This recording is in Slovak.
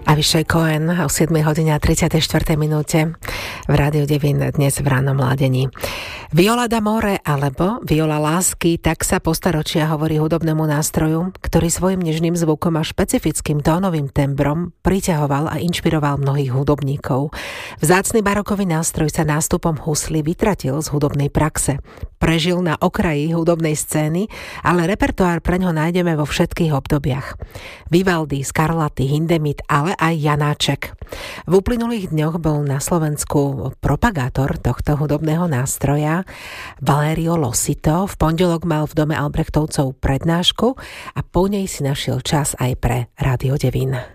Avišaj Cohen o 7 hodine a 34. minúte v Rádiu Devín dnes v ránom mladení. Viola d'amore alebo viola lásky, tak sa po staročia hovorí hudobnému nástroju, ktorý svojim nežným zvukom a špecifickým tónovým tembrom priťahoval a inšpiroval mnohých hudobníkov. Vzácny barokový nástroj sa nástupom husly vytratil z hudobnej praxe. Prežil na okraji hudobnej scény, ale repertoár preňho nájdeme vo všetkých obdobiach. Vivaldi, Scarlatti, Hindemith, ale aj Janáček. V uplynulých dňoch bol na Slovensku propagátor tohto hudobného nástroja Valerio Losito. V pondelok mal v dome Albrechtovcov prednášku a po nej si našiel čas aj pre Rádio Devín.